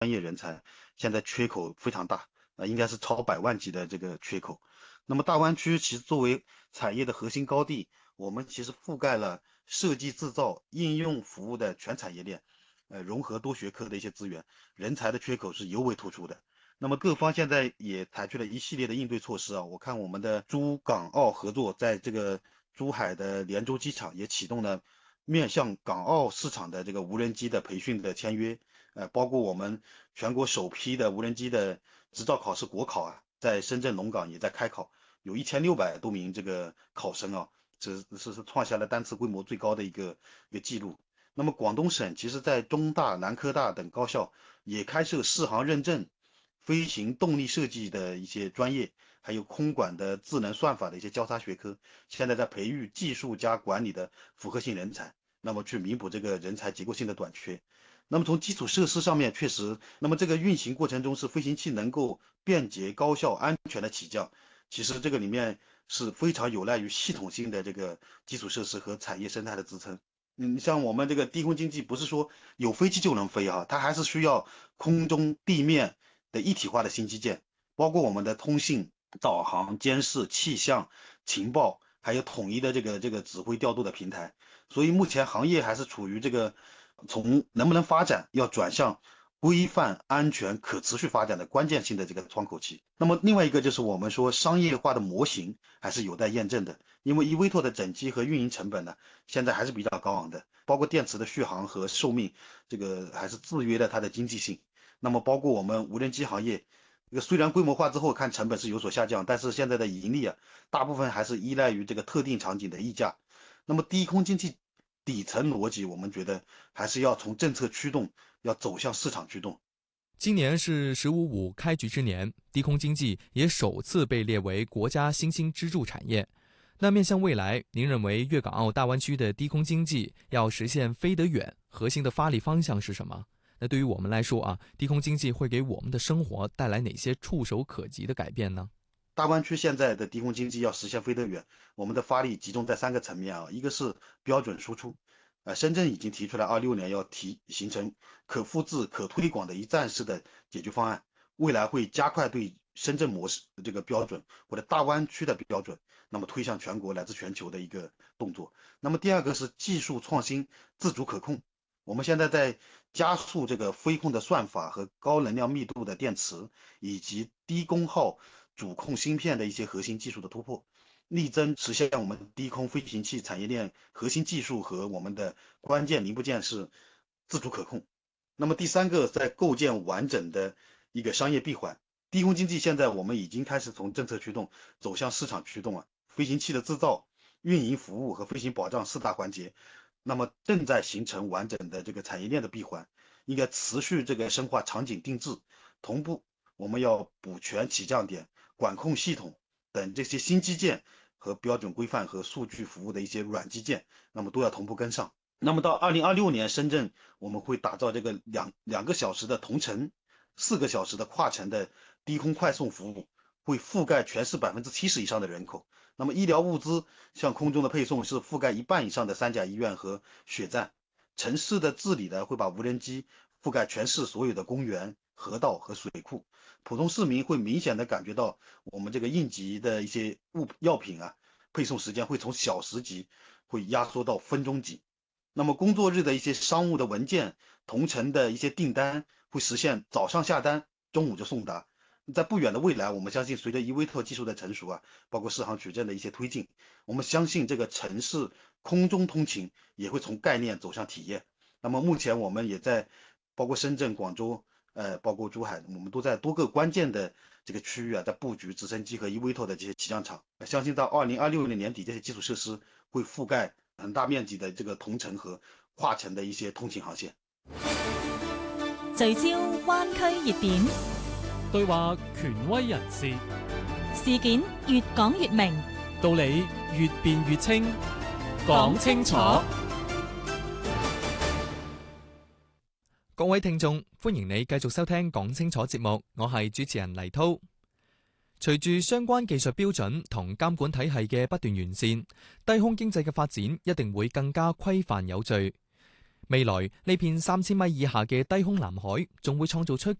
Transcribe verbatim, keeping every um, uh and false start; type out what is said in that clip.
专业人才现在缺口非常大，呃，应该是超百万级的这个缺口。那么大湾区其实作为产业的核心高地，我们其实覆盖了设计、制造、应用服务的全产业链，呃，融合多学科的一些资源，人才的缺口是尤为突出的。那么各方现在也采取了一系列的应对措施啊，我看我们的珠港澳合作，在这个珠海的连州机场也启动了面向港澳市场的这个无人机的培训的签约，呃，包括我们全国首批的无人机的执照考试国考啊，在深圳龙岗也在开考，有一千六百多名这个考生啊，这是是创下了单次规模最高的一个一个记录。那么广东省其实在中大、南科大等高校也开设适航认证、飞行动力设计的一些专业，还有空管的智能算法的一些交叉学科，现在在培育技术加管理的复合性人才，那么去弥补这个人才结构性的短缺。那么从基础设施上面确实，那么这个运行过程中是飞行器能够便捷、高效、安全的起降，其实这个里面是非常有赖于系统性的这个基础设施和产业生态的支撑。嗯，像我们这个低空经济，不是说有飞机就能飞啊，它还是需要空中地面的一体化的新基建，包括我们的通信、导航、监视、气象、情报，还有统一的这个这个指挥调度的平台。所以目前行业还是处于这个从能不能发展要转向规范、安全、可持续发展的关键性的这个窗口期。那么另外一个就是我们说商业化的模型还是有待验证的，因为依维托的整机和运营成本呢，现在还是比较高昂的，包括电池的续航和寿命，这个还是制约了它的经济性。那么包括我们无人机行业，这个虽然规模化之后看成本是有所下降，但是现在的盈利啊，大部分还是依赖于这个特定场景的溢价。那么低空经济底层逻辑，我们觉得还是要从政策驱动，要走向市场驱动。 今年是“十五五”开局之年，低空经济也首次被列为国家新兴支柱产业。那面向未来，您认为粤港澳大湾区的低空经济要实现飞得远，核心的发力方向是什么？那对于我们来说啊，低空经济会给我们的生活带来哪些触手可及的改变呢？ 大湾区现在的低空经济要实现飞得远，我们的发力集中在三个层面啊，一个是标准输出，呃，深圳已经提出来二六年要提形成可复制、可推广的一站式的解决方案，未来会加快对深圳模式这个标准或者大湾区的标准，那么推向全国乃至全球的一个动作。那么第二个是技术创新、自主可控，我们现在在加速这个飞控的算法和高能量密度的电池，以及低功耗主控芯片的一些核心技术的突破，力争实现我们低空飞行器产业链核心技术和我们的关键零部件是自主可控。那么第三个，在构建完整的一个商业闭环。低空经济现在我们已经开始从政策驱动走向市场驱动了，飞行器的制造、运营服务和飞行保障四大环节，那么正在形成完整的这个产业链的闭环，应该持续这个深化场景定制，同步我们要补全起降点、管控系统等这些新基建和标准规范和数据服务的一些软基建，那么都要同步跟上。那么到二零二六年，深圳我们会打造这个两两个小时的同城，四个小时的跨城的低空快送服务，会覆盖全市百分之七十以上的人口。那么医疗物资像空中的配送是覆盖一半以上的三甲医院和血站。城市的治理呢，会把无人机覆盖全市所有的公园、河道和水库。普通市民会明显的感觉到我们这个应急的一些物药品啊，配送时间会从小时级会压缩到分钟级。那么工作日的一些商务的文件、同城的一些订单会实现早上下单，中午就送达。在不远的未来，我们相信随着依维托技术的成熟啊，包括适航取证的一些推进，我们相信这个城市空中通勤也会从概念走向体验。那么目前我们也在包括深圳、广州，呃，包括珠海，我们都在多个关键的这个区域啊，在布局直升机和依维托的这些起降场。相信到二零二六年年底，这些基础设施会覆盖很大面积的這個同城和跨城的一些通勤航線。 聚焦灣區熱點， 對話權威人士， 事件越講越明， 道理越辯越清，講清楚。 各位聽眾，歡迎你繼續收聽講清楚節目，我係主持人黎滔。隨住相關技術標準同監管體系嘅不斷完善，低空經濟嘅發展一定會更加規範有序。 未來呢片三千米以下嘅低空藍海，仲會創造出